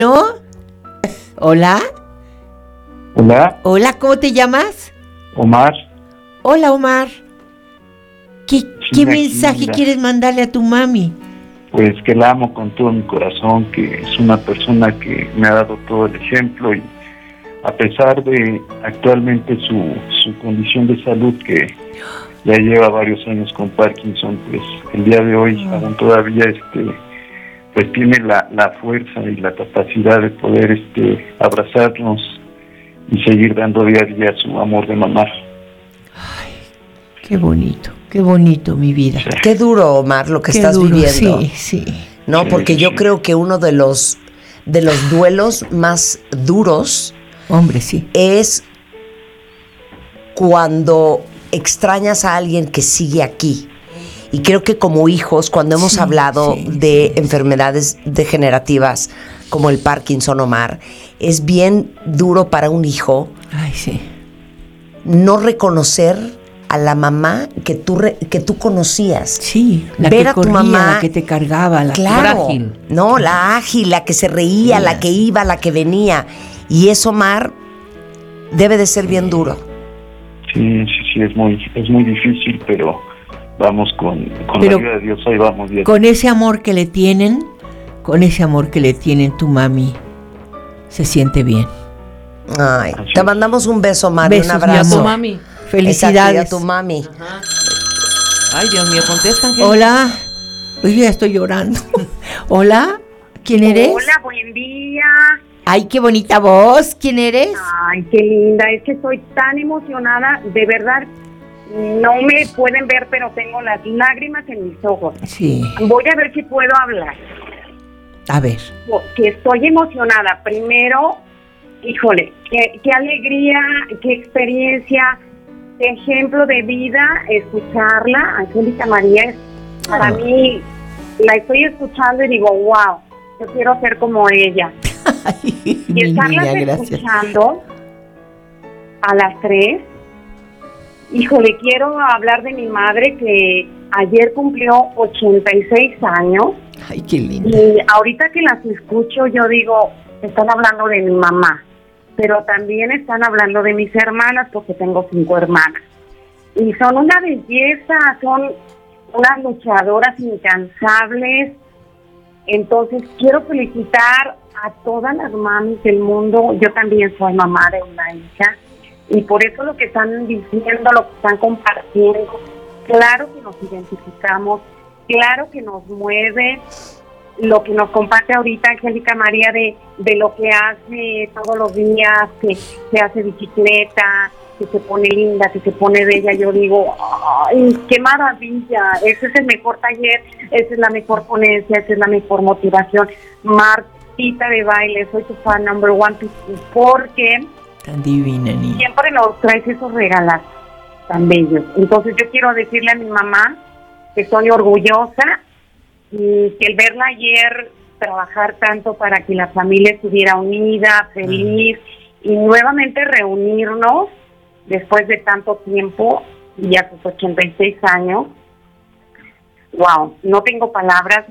¿No? ¿Hola? Hola, Hola, ¿cómo te llamas? Omar. Hola, Omar. ¿Qué aquí, mensaje mira. quieres mandarle a tu mami? Pues que la amo con todo mi corazón, que es una persona que me ha dado todo el ejemplo y a pesar de actualmente su condición de salud, que ya lleva varios años con Parkinson, pues el día de hoy aún todavía pues tiene la fuerza y la capacidad de poder abrazarnos y seguir dando día a día su amor de mamá. Qué bonito, mi vida. Sí. Qué duro, Omar, lo que Qué estás duro, viviendo. sí. No, Sí, porque yo sí. creo que uno de los duelos más duros Hombre, sí. es cuando extrañas a alguien que sigue aquí. Y creo que como hijos, cuando hemos hablado de enfermedades degenerativas como el Parkinson, Omar, es bien duro para un hijo Ay, sí. no reconocer a la mamá que tú conocías. Sí, la Ver que a tu corría, mamá, la que te cargaba, la claro, frágil. no, la ágil, la que se reía, la que iba, la que venía. Y eso, Omar, debe de ser bien duro. Sí, es muy difícil, pero vamos con la ayuda de Dios, ahí vamos bien. Con ese amor que le tienen, tu mami se siente bien. Ay, Así te es. mandamos un beso, Omar, y un Besos, mi abrazo. amor. mami. Felicidades. Exacto, y a tu mami. Ay, Dios mío, contesta, Ángel. Hola. Pues yo ya estoy llorando. Hola. ¿Quién eres? Hola, buen día. Ay, qué bonita voz. ¿Quién eres? Ay, qué linda. Es que estoy tan emocionada. De verdad, no me pueden ver, pero tengo las lágrimas en mis ojos. Sí. Voy a ver si puedo hablar. A ver. Que estoy emocionada. Primero, híjole, qué alegría, qué experiencia, qué ejemplo de vida escucharla. Angélica María, para mí, la estoy escuchando y digo, wow, yo quiero ser como ella. Ay, Y mi estarlas niña, gracias. escuchando a las 3, híjole, quiero hablar de mi madre que ayer cumplió 86 años Ay, qué linda. y ahorita que las escucho yo digo, están hablando de mi mamá, pero también están hablando de mis hermanas porque tengo 5 hermanas y son una belleza, son unas luchadoras incansables. Entonces quiero felicitar a todas las mamis del mundo. Yo también soy mamá de una hija y por eso lo que están diciendo, lo que están compartiendo, claro que nos identificamos, claro que nos mueve lo que nos comparte ahorita Angélica María de lo que hace todos los días, que se hace bicicleta, que se pone linda, que se pone bella. Yo digo, ¡ay, qué maravilla! Ese es el mejor taller, esa es la mejor ponencia, esa es la mejor motivación. Martita de baile, soy tu fan number one, porque Tan divina, niña. siempre nos traes esos regalos tan bellos. Entonces yo quiero decirle a mi mamá que estoy orgullosa y que el verla ayer trabajar tanto para que la familia estuviera unida, feliz y nuevamente reunirnos después de tanto tiempo y a sus 86 años. Wow, no tengo palabras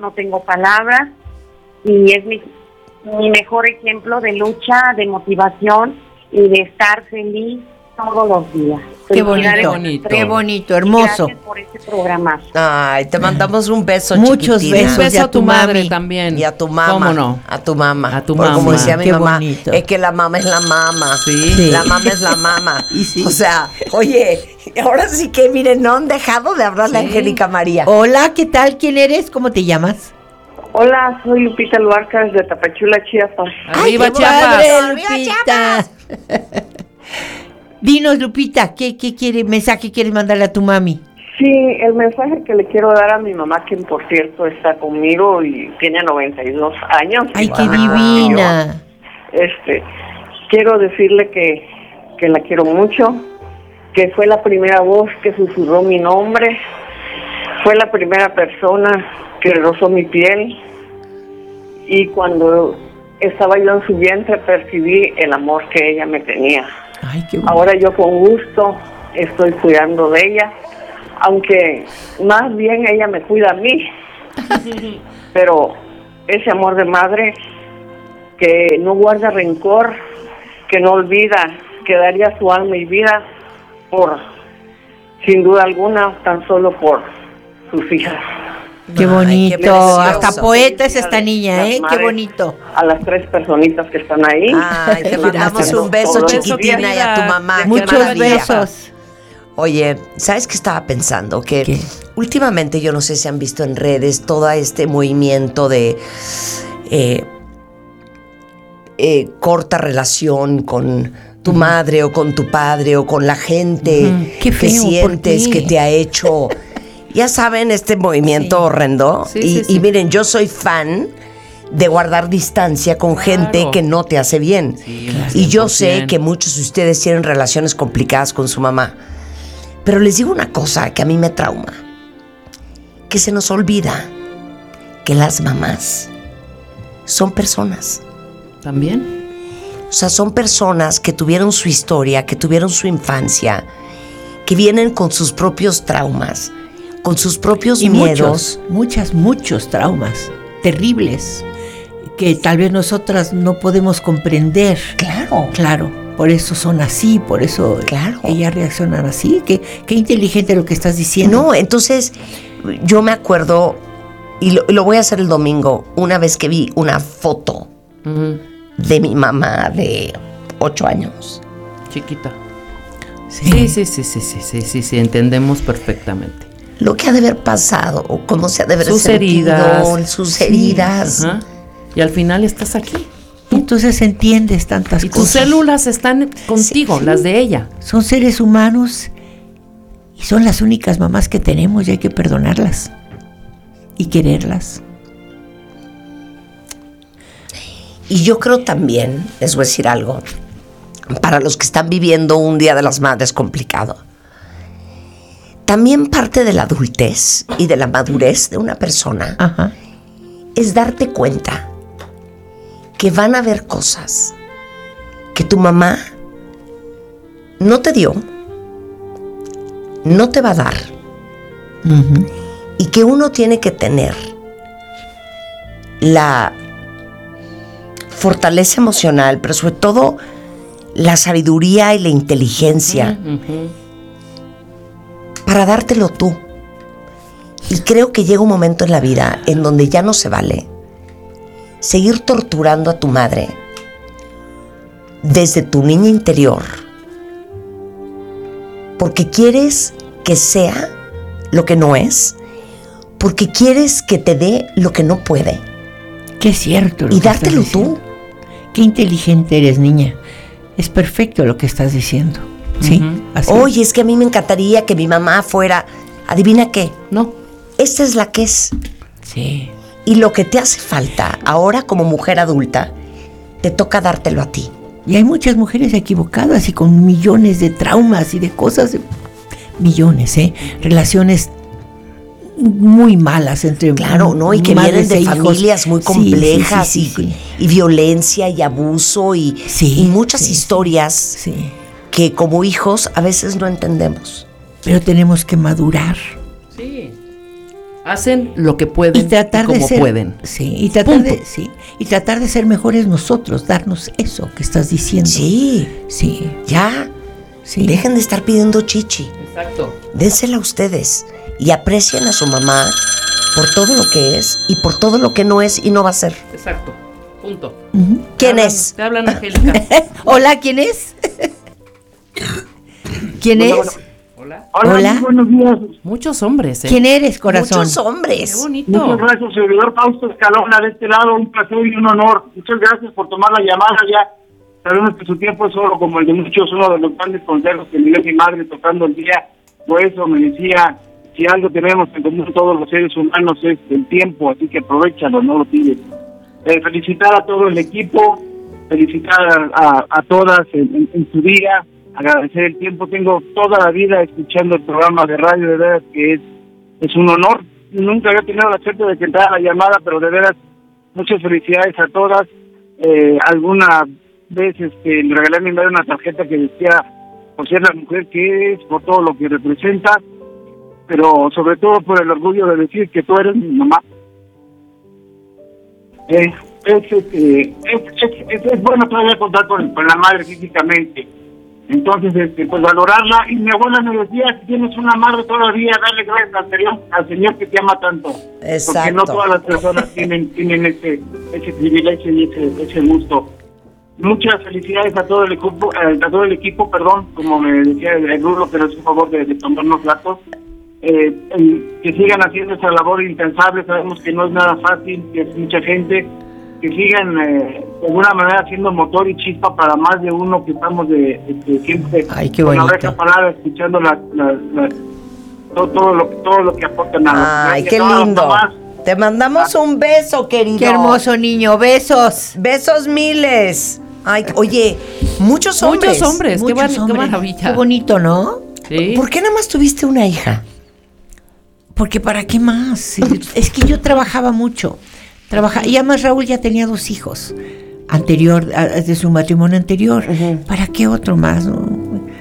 y es mi mejor ejemplo de lucha, de motivación y de estar feliz todos los días. Qué Felicidades, bonito, Tres. qué bonito, hermoso. Gracias por este programa. Ay, te mandamos un beso, Muchos chiquitina. besos. Un beso y a tu madre también. Y a tu mamá. ¿Cómo no? A tu mamá. A tu Porque como mamá. decía mi Qué mamá, bonito. es que la mamá es la mamá. Sí. La mamá es la mamá. Y sí. O sea, oye, ahora sí que, miren, no han dejado de hablarle a Angélica María. Hola, ¿qué tal? ¿Quién eres? ¿Cómo te llamas? Hola, soy Lupita Luarcas de Tapachula, Chiapas. Arriba, qué Chiapas. padre, ¡Arriba, Lupita! Dinos, Lupita, ¿qué mensaje quieres mandarle a tu mami? Sí, el mensaje que le quiero dar a mi mamá, que por cierto está conmigo y tiene 92 años. ¡Ay, qué igual divina! que yo. Quiero decirle que la quiero mucho, que fue la primera voz que susurró mi nombre, fue la primera persona que rozó mi piel y cuando estaba yo en su vientre percibí el amor que ella me tenía. Ay, qué bonito. Ahora yo con gusto estoy cuidando de ella, aunque más bien ella me cuida a mí, pero ese amor de madre que no guarda rencor, que no olvida, que daría su alma y vida por, sin duda alguna, tan solo por sus hijas. Qué bonito. qué precioso. Hasta poeta es esta niña, ¿eh? Qué bonito. A las 3 personitas que están ahí. Ay, te mandamos Gracias. un beso, Todos los chiquitina, días. y a tu mamá. Qué Muchos maravilla. besos. Oye, ¿sabes qué estaba pensando? Que ¿Qué? últimamente, yo no sé si han visto en redes todo este movimiento de corta relación con tu madre o con tu padre o con la gente Qué que feo, sientes ¿por qué? que te ha hecho, ya saben, este movimiento Sí. horrendo. Sí, y, sí, sí. y miren, yo soy fan de guardar distancia con gente que no te hace bien. Sí, Y yo sé 100%. que muchos de ustedes tienen relaciones complicadas con su mamá. Pero les digo una cosa que a mí me trauma. Que se nos olvida que las mamás son personas. ¿También? O sea, son personas que tuvieron su historia, que tuvieron su infancia, que vienen con sus propios traumas, con sus propios Y miedos. muchos traumas terribles que tal vez nosotras no podemos comprender. Claro, por eso son así, por eso Claro. ellas reaccionan así. Qué inteligente lo que estás diciendo. No, entonces yo me acuerdo, y lo voy a hacer el domingo, una vez que vi una foto Ujú. de mi mamá de 8 años. Chiquita. Sí, entendemos perfectamente. Lo que ha de haber pasado, o cómo se ha de haber Sus sentido, heridas. sus Sí. heridas. Ajá. Y al final estás aquí. Entonces entiendes tantas Y tus cosas. células están contigo, Sí. las de ella. Son seres humanos y son las únicas mamás que tenemos y hay que perdonarlas y quererlas. Y yo creo también, les voy a decir algo, para los que están viviendo un Día de las Madres complicado, también parte de la adultez y de la madurez de una persona Ajá. es darte cuenta que van a haber cosas que tu mamá no te dio, no te va a dar, Ujú. y que uno tiene que tener la fortaleza emocional, pero sobre todo la sabiduría y la inteligencia Ujú. para dártelo tú. Y creo que llega un momento en la vida en donde ya no se vale seguir torturando a tu madre desde tu niña interior porque quieres que sea lo que no es, porque quieres que te dé lo que no puede, Qué cierto. lo y que estás dártelo diciendo. tú. Qué inteligente eres, niña. Es perfecto lo que estás diciendo. Sí, Ujú. así. Oye, es que a mí me encantaría que mi mamá fuera, adivina qué, No. esta es la que es. Sí. Y lo que te hace falta ahora como mujer adulta, te toca dártelo a ti. Y hay muchas mujeres equivocadas y con millones de traumas y de cosas. Millones, ¿eh? Relaciones muy malas entre Claro, ¿no? Y que madres vienen de e hijos. familias muy Sí, complejas sí, sí, sí, y violencia y abuso y muchas sí, historias sí. que como hijos a veces no entendemos. Pero tenemos que madurar Sí. Hacen lo que pueden y tratar como de ser, pueden. sí, y tratar Punto. de, sí, y tratar de ser mejores nosotros, darnos eso que estás diciendo. Sí, Sí, ya, sí. dejen de estar pidiendo chichi, Exacto. dénsela a ustedes y aprecien a su mamá por todo lo que es y por todo lo que no es y no va a ser. Exacto. Punto. Ujú. ¿Quién Te hablan- es? Te hablan, Angélica. Hola, ¿quién es? ¿Quién es? Hola. Hola. muy buenos días. Muchos hombres, ¿eh? ¿Quién eres, corazón? Muchos hombres. Qué bonito. Muchas gracias, servidor Fausto Escalona, de este lado, un placer y un honor. Muchas gracias por tomar la llamada ya. Sabemos que su tiempo es oro, como el de muchos, uno de los grandes consejos que me dio mi madre tocando el día. Por eso me decía, si algo tenemos en común todos los seres humanos es el tiempo, así que aprovechalo, no lo pides. Felicitar a todo el equipo, felicitar a todas en su día, agradecer el tiempo. Tengo toda la vida escuchando el programa de radio, de veras que es un honor. Nunca había tenido la suerte de que entrara la llamada, pero de veras, muchas felicidades a todas. Alguna vez le regalé a mi madre una tarjeta que decía, por ser la mujer que es, por todo lo que representa, pero sobre todo por el orgullo de decir que tú eres mi mamá. es bueno todavía contar con la madre físicamente. Entonces, pues valorarla. Y mi abuela me decía, si tienes una madre todavía, dale gracias al Señor que te ama tanto. Exacto. Porque no todas las personas tienen ese privilegio y ese gusto. Muchas felicidades a todo el equipo, como me decía el Rulo, que nos hizo favor de tomarnos datos. Que sigan haciendo esa labor incansable. Sabemos que no es nada fácil, que es mucha gente. Que sigan de alguna manera haciendo motor y chispa para más de uno que estamos siempre con la oreja parada escuchando todo lo que aportan a los. Ay, qué lindo. Te mandamos un beso, querido. Qué hermoso niño, besos. Besos miles. Ay, oye, muchos hombres. Qué maravilla. Qué bonito, ¿no? Sí. ¿Por qué nada más tuviste una hija? Porque ¿para qué más? Es que yo trabajaba mucho. Y además Raúl ya tenía 2 hijos de su matrimonio anterior. ¿Para qué otro más? ¿No?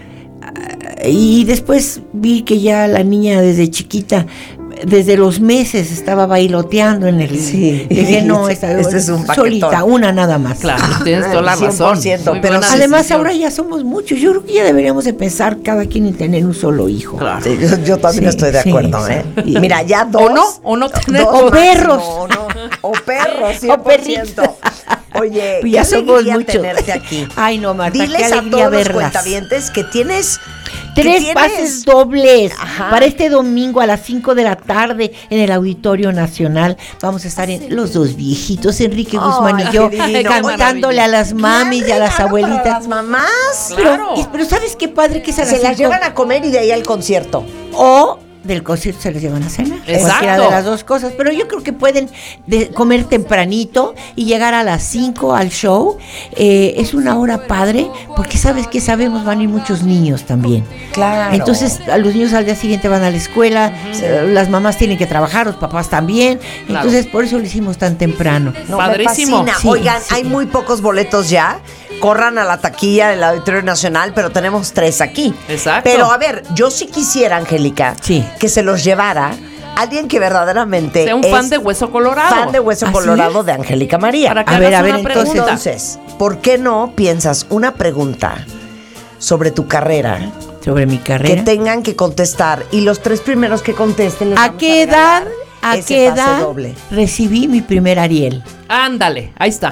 Y después vi que ya la niña desde chiquita, desde los meses, estaba bailoteando en el... Sí. Dije, no, esta es un paquetón. Solita, una nada más. Claro, tienes toda la razón. 100%, pero además ahora ya somos muchos. Yo creo que ya deberíamos de pensar cada quien en tener un solo hijo. Claro. Sí, yo también estoy de acuerdo, sí. Mira, ya 2. O no tener O perros. O perros, 100%. O perritos. Oye, pues ya qué somos alegría muchos. tenerte aquí. Ay, no, Marta, diles qué a alegría todos los verlas. cuentavientes que tienes 3 pases dobles. Ajá. Para este domingo a las 5 de la tarde en el Auditorio Nacional. Vamos a estar los 2 viejitos, Enrique Guzmán y yo, qué divino. cantándole a las mamis y a las abuelitas. Las mamás. Claro. Pero ¿sabes qué padre que es a las Se las 5? llevan a comer y de ahí al concierto. O del concierto se les llevan a cenar. Exacto. Cualquiera de las 2 cosas. Pero yo creo que pueden comer tempranito y llegar a las 5 al show. Es una hora padre, porque sabes que sabemos van a ir muchos niños también. Claro. Entonces a los niños al día siguiente van a la escuela, las mamás tienen que trabajar, los papás también. Claro. Entonces por eso lo hicimos tan temprano. No, Padrísimo. me fascina. Sí, Oigan, sí. hay muy pocos boletos ya. Corran a la taquilla del Auditorio Nacional, pero tenemos 3 aquí. Exacto. Pero a ver, yo sí quisiera, Angélica, Sí. que se los llevara alguien que verdaderamente Sea un fan de Hueso Colorado. fan de Hueso ¿Ah, Colorado sí? de Angélica María. Para que A ver, hagas una entonces. pregunta. Entonces, ¿por qué no piensas una pregunta sobre tu carrera Sobre mi que carrera. tengan que contestar? Y los 3 primeros que contesten les ¿A vamos qué regalar edad? ¿A ese qué pase edad doble. recibí mi primer Ariel? Ándale, ahí está.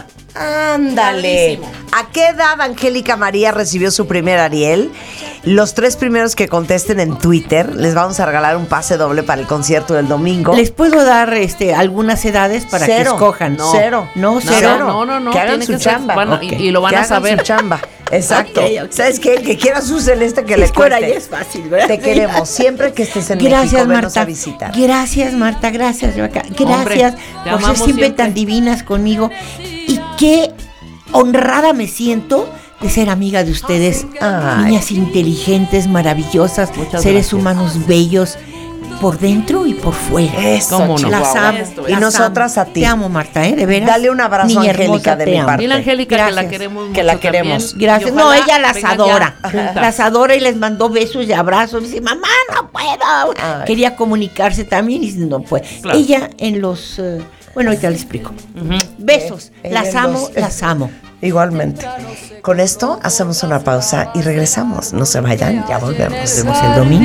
Ándale. Padrísimo. ¿A qué edad Angélica María recibió su primer Ariel? Los 3 primeros que contesten en Twitter les vamos a regalar un pase doble para el concierto del domingo. Les puedo dar algunas edades para que escojan. No. Cero. No, Cero. cero. No. Que hagan tiene su que ser- chamba. van a- Ok. y lo van Que a hagan saber. su chamba. Exacto. Ok. ¿Sabes qué? El que quiera su celeste que le Escuela cueste. ya es fácil, ¿verdad? Te queremos. Siempre que estés en Gracias, México, venos Marta. a visitar. Gracias, Marta. Gracias, Rebeca. Gracias Hombre, te por ser amamos siempre siempre. tan divinas conmigo. Y qué honrada me siento de ser amiga de ustedes. Ay. Niñas inteligentes, maravillosas, Muchas seres gracias. humanos bellos, por dentro y por fuera. Eso, ¿Cómo no? Las Chihuahua. amo. Esto, y las nosotras amo. a ti. Te amo, Marta, de veras. Dale un abrazo Niña a Angélica hermosa, de te mi amo. parte. Dile a Angélica que la Gracias. queremos mucho Que la también. queremos. Gracias. Y No, ojalá ella las vengan adora. ya juntas. Las adora y les mandó besos y abrazos. Dice, mamá, no puedo. Ay. Quería comunicarse también y no puede. Claro. Ella en los... bueno, ahorita le explico. Besos. Ella Las en amo, los- las amo. Igualmente. Con esto hacemos una pausa y regresamos. No se vayan, ya volvemos. Nos vemos el domingo.